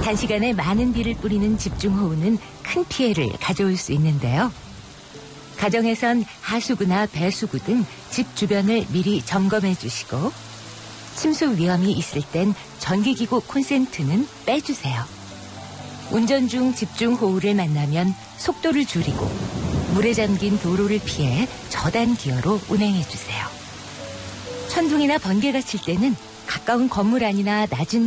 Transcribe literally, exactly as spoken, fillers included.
단시간에 많은 비를 뿌리는 집중호우는 큰 피해를 가져올 수 있는데요. 가정에선 하수구나 배수구 등 집 주변을 미리 점검해 주시고 침수 위험이 있을 땐 전기기구 콘센트는 빼주세요. 운전 중 집중호우를 만나면 속도를 줄이고 물에 잠긴 도로를 피해 저단 기어로 운행해 주세요. 천둥이나 번개가 칠 때는 가까운 건물 안이나 낮은